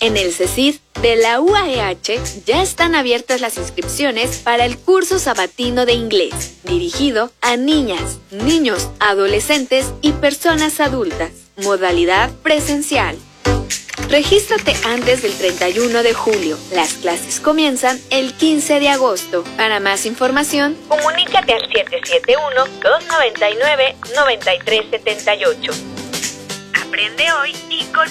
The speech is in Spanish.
En el CECID de la UAEH ya están abiertas las inscripciones para el curso sabatino de inglés, dirigido a niñas, niños, adolescentes y personas adultas. Modalidad presencial. Regístrate antes del 31 de julio. Las clases comienzan el 15 de agosto. Para más información, comunícate al 771-299-9378. Aprende hoy y con